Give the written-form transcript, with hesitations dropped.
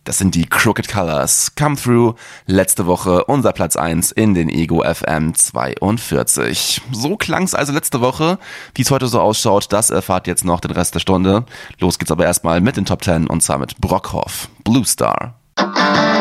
Das sind die Crooked Colors. Come Through, letzte Woche unser Platz 1 in den Ego FM 42. So klang's also letzte Woche. Wie es heute so ausschaut, das erfahrt jetzt noch den Rest der Stunde. Los geht's aber erstmal mit den Top 10 und zwar mit Brockhoff, Blue Star.